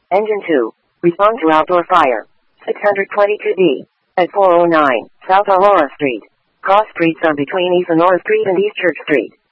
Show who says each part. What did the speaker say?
Speaker 1: Engine 2. Respond to outdoor fire. 622D. At 409 South Aurora Street. Cross streets are between East Aurora Street and East Church Street.